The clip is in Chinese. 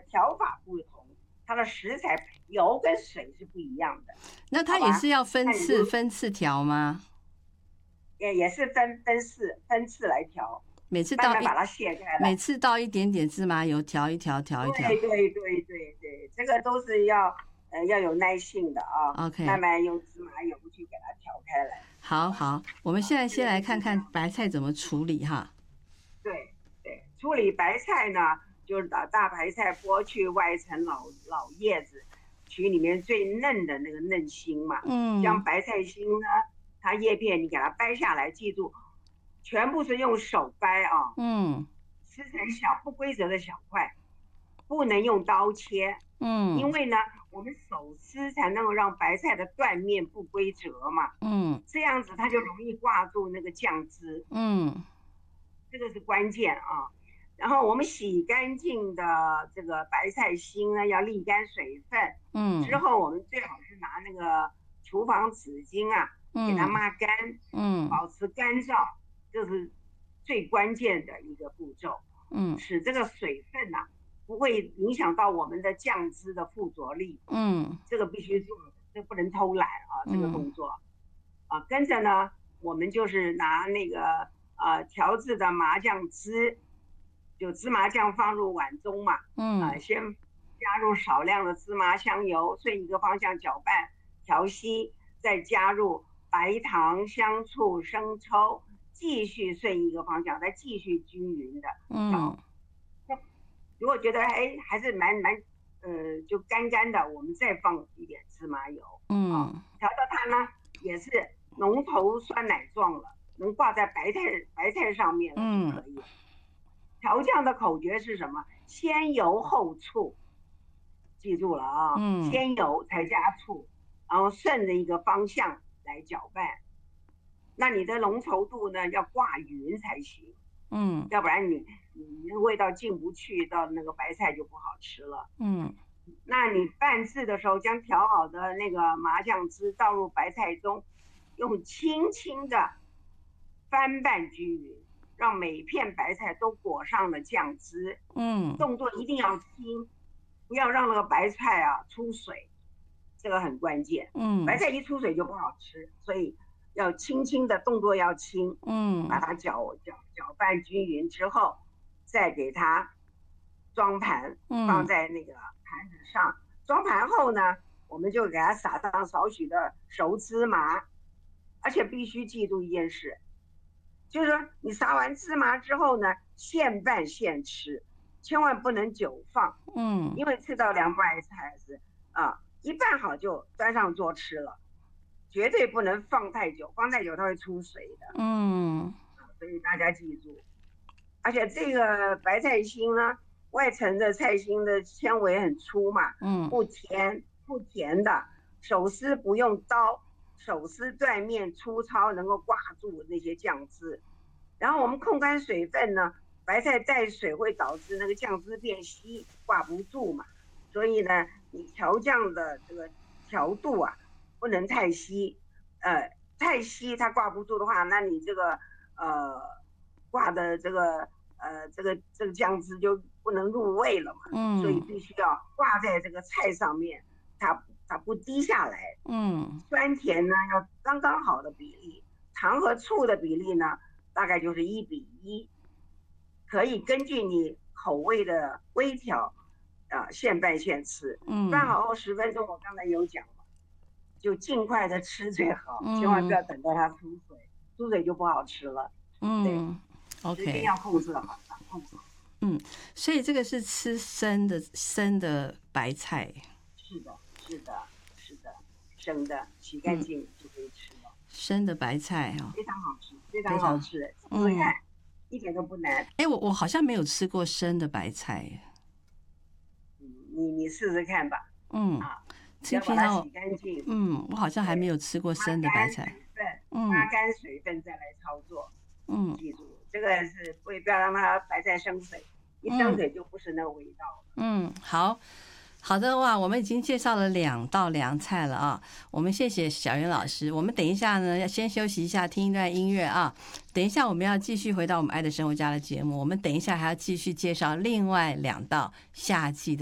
调法不同，它的食材油跟水是不一样的。 那它也是要分次调吗？ 也是分次来调， 每次慢慢把它卸开来， 每次倒一点点芝麻油，调一调。 对，这个都是要有耐性的啊。 OK， 慢慢用芝麻油去给它调开来。 好，我们现在先来看看白菜怎么处理哈。 对，处理白菜呢，就是把大白菜剥去外层老叶子，取里面最嫩的那个嫩心嘛。像白菜心呢，它叶片你给它掰下来，记住，全部是用手掰啊。撕成小不规则的小块，不能用刀切。因为呢，我们手撕才能够让白菜的断面不规则嘛。这样子它就容易挂住那个酱汁。这个是关键啊。然后我们洗干净的这个白菜心呢，要沥干水分。之后我们最好是拿那个厨房纸巾啊，给它抹干。保持干燥，这是最关键的一个步骤。使这个水分呢，不会影响到我们的酱汁的附着力。这个必须做，这不能偷懒啊，这个动作。跟着呢，我们就是拿那个调制的麻酱汁，就芝麻酱放入碗中嘛。先加入少量的芝麻香油，顺一个方向搅拌调稀，再加入白糖、香醋、生抽，继续顺一个方向，再继续均匀的调。如果觉得还是就干干的，我们再放一点芝麻油。调到它呢也是浓稠酸奶状了，能挂在白菜上面了就可以。调酱的口诀是什么？先油后醋，记住了啊。先油才加醋，然后顺着一个方向来搅拌。那你的浓稠度呢要挂匀才行。要不然你味道进不去，到那个白菜就不好吃了。那你拌制的时候，将调好的那个麻酱汁倒入白菜中，用轻轻的翻拌均匀，让每片白菜都裹上了酱汁。动作一定要轻，不要让那个白菜啊出水，这个很关键。白菜一出水就不好吃，所以要轻轻的，动作要轻。把它搅拌均匀之后，再给它装盘，放在那个盘子上。装盘后呢，我们就给它撒上少许的熟芝麻。而且必须记住一件事，就是说你撒完芝麻之后呢，现拌现吃，千万不能久放。因为吃到凉白菜是一拌好就端上桌吃了，绝对不能放太久，放太久它会出水的。所以大家记住。而且这个白菜心呢，外层的菜心的纤维很粗嘛。不甜的，手撕不用刀，手撕断面粗糙，能够挂住那些酱汁。然后我们控干水分呢，白菜带水会导致那个酱汁变稀，挂不住嘛。所以呢，你调酱的这个调度啊，不能太稀。太稀它挂不住的话，那你这个挂的这个酱汁就不能入味了嘛。所以必须要挂在这个菜上面，它不滴下来。酸甜呢要刚刚好的比例，糖和醋的比例呢大概就是1:1，可以根据你口味的微调现拌现吃。拌好后10分钟，我刚才有讲了，就尽快的吃最好。千万不要等到它出水，出水就不好吃了。 OK， 时间要控制好，控制好。 所以这个是吃生的白菜。 是的，生的，洗干净就可以吃了。 生的白菜非常好吃，非常好吃。试试看，一点都不难。 我好像没有吃过生的白菜。 你试试看吧。 要把它洗干净。 我好像还没有吃过生的白菜。 擦干水分再来操作。记住，这个是不要让它白菜生水，一生水就不是那个味道了。 好的哇，我们已经介绍了2道凉菜了啊，我们谢谢小云老师。我们等一下呢要先休息一下，听一段音乐啊。等一下我们要继续回到我们爱的生活家的节目，我们等一下还要继续介绍另外2道夏季的